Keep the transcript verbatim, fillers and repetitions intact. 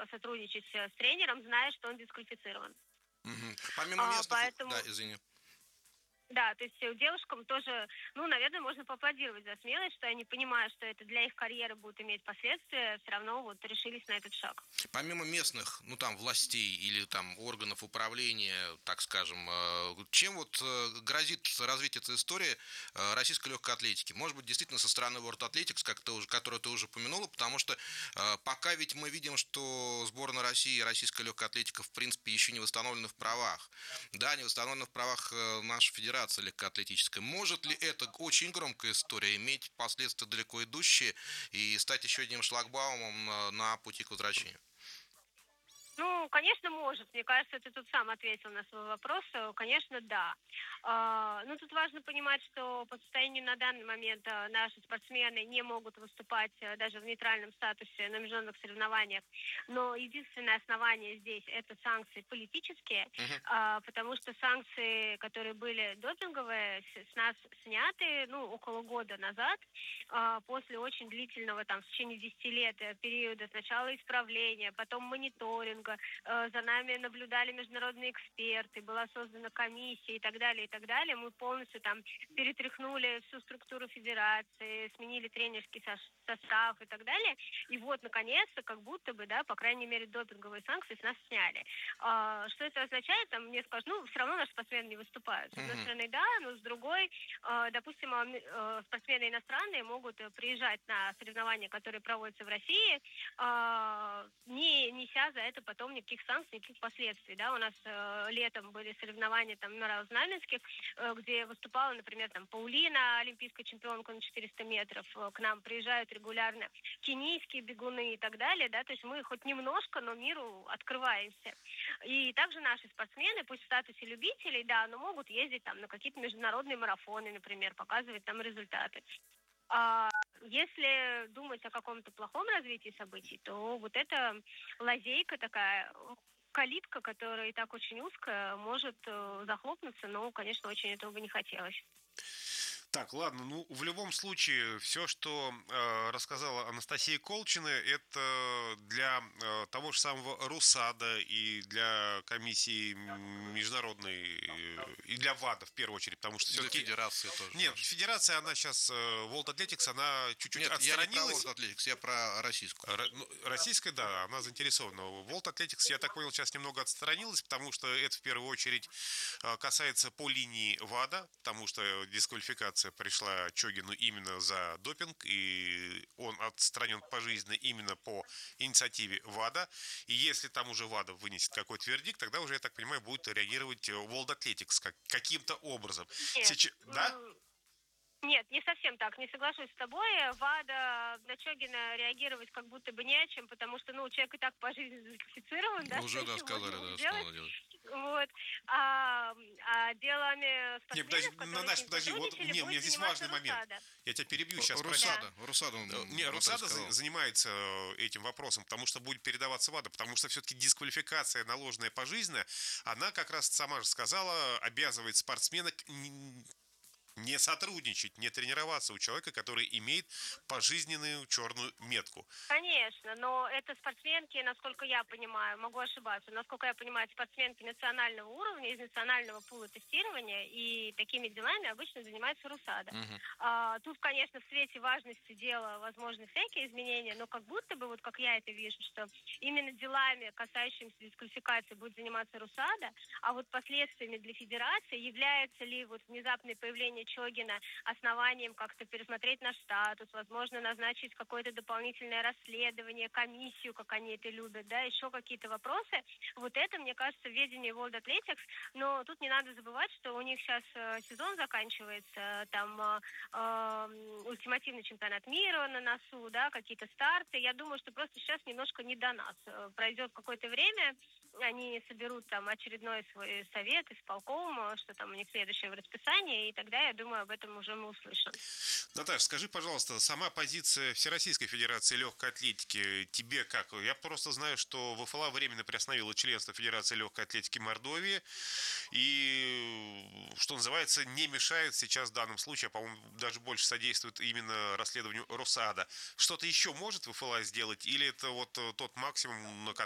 сотрудничать с тренером, зная, что он дисквалифицирован. Угу. Помимо А, местных... поэтому... Да, извини. Да, то есть девушкам тоже, ну, наверное, можно поаплодировать за смелость, что они понимают, что это для их карьеры будет иметь последствия, все равно вот решились на этот шаг. Помимо местных, ну, там, властей или там органов управления, так скажем, чем вот грозит развитие этой истории российской легкой атлетики? Может быть, действительно со стороны World Athletics, как ты уже, которую ты уже упомянула, потому что пока ведь мы видим, что сборная России и российская легкая атлетика, в принципе, еще не восстановлены в правах. Да, не восстановлены в правах нашей федерации легкоатлетической. Может ли эта очень громкая история иметь последствия далеко идущие и стать еще одним шлагбаумом на, на пути к возвращению? Ну, конечно, может. Мне кажется, ты тут сам ответил на свой вопрос. Конечно, да. А, ну, тут важно понимать, что по состоянию на данный момент наши спортсмены не могут выступать даже в нейтральном статусе на международных соревнованиях. Но единственное основание здесь – это санкции политические, uh-huh. а, потому что санкции, которые были допинговые, с нас сняты, ну, около года назад, а, после очень длительного, там, в течение десяти лет периода сначала исправления, потом мониторинга, за нами наблюдали международные эксперты, была создана комиссия и так далее, и так далее. Мы полностью там перетряхнули всю структуру федерации, сменили тренерский состав и так далее. И вот, наконец-то, как будто бы, да, по крайней мере, допинговые санкции с нас сняли. А, что это означает? Там мне скажут, ну, все равно наши спортсмены не выступают. С одной uh-huh. стороны, да, но с другой, а, допустим, а, спортсмены иностранные могут приезжать на соревнования, которые проводятся в России, а, не неся за это потом никаких санкций, никаких последствий. Да? У нас э, летом были соревнования там, на Знаменских, э, где выступала, например, там, Паулина, олимпийская чемпионка на четыреста метров. Э, к нам приезжают регулярно кенийские бегуны и так далее. Да? То есть мы хоть немножко, но миру открываемся. И также наши спортсмены, пусть в статусе любителей, да, но могут ездить там, на какие-то международные марафоны, например, показывать там результаты. А если думать о каком-то плохом развитии событий, то вот эта лазейка такая, калитка, которая и так очень узкая, может захлопнуться, но, конечно, очень этого бы не хотелось. Так, ладно, ну, в любом случае, все, что э, рассказала Анастасия Колчина, это для э, того же самого РУСАДА и для комиссии международной, и для ВАДА, в первую очередь, потому что все-таки... Федерация тоже. Нет, федерация, она сейчас, World Athletics, она чуть-чуть Нет, отстранилась. Я не про World Athletics, я про российскую. Р- ну, российская, да, она заинтересована. World Athletics, я так понял, сейчас немного отстранилась, потому что это, в первую очередь, касается по линии ВАДА, потому что дисквалификация пришла Чогину именно за допинг, и он отстранен пожизненно именно по инициативе ВАДА. И если там уже ВАДА вынесет какой-то вердикт, тогда уже, я так понимаю, будет реагировать World Athletics как, каким-то образом. Нет. Сейчас, да? Нет, не совсем так, не соглашусь с тобой. ВАДА на Чогина реагировать как будто бы не о чем, потому что, ну, человек и так по жизни дисквалифицирован, да? Уже, да, сказали, да, что надо делать. Вот. А, а делами спортсменов, не, подожди, которые Настя, подожди, вот, не, у меня здесь важный момент. РУСАДА. Я тебя перебью сейчас. РУСАДА, да. РУСАДА, не, РУСАДА занимается этим вопросом, потому что будет передаваться ВАДА, потому что все-таки дисквалификация, наложенная пожизненно, она как раз сама же сказала, обязывает спортсмена не сотрудничать, не тренироваться у человека, который имеет пожизненную черную метку. Конечно, но это спортсменки, насколько я понимаю, могу ошибаться, насколько я понимаю, спортсменки национального уровня, из национального пула тестирования, и такими делами обычно занимается РУСАДА. Uh-huh. А, тут, конечно, в свете важности дела возможны всякие изменения, но как будто бы, вот как я это вижу, что именно делами, касающимися дисквалификации, будет заниматься РУСАДА, а вот последствиями для федерации является ли вот внезапное появление Чогина основанием как-то пересмотреть наш статус, возможно, назначить какое-то дополнительное расследование, комиссию, как они это любят, да, еще какие-то вопросы. Вот это, мне кажется, в ведении World Athletics, но тут не надо забывать, что у них сейчас э, сезон заканчивается, там э, э, ультимативный чемпионат мира на носу, да, какие-то старты. Я думаю, что просто сейчас немножко не до нас. Пройдет какое-то время, они соберут там очередной свой совет, исполком, что там у них следующее в расписании, и тогда, я думаю, об этом уже мы услышим. Наташа, скажи, пожалуйста, сама позиция Всероссийской Федерации Легкой Атлетики тебе как? Я просто знаю, что ВФЛА временно приостановила членство Федерации Легкой Атлетики Мордовии и, что называется, не мешает сейчас в данном случае, а, по-моему, даже больше содействует именно расследованию РУСАДА. Что-то еще может ВФЛА сделать или это вот тот максимум,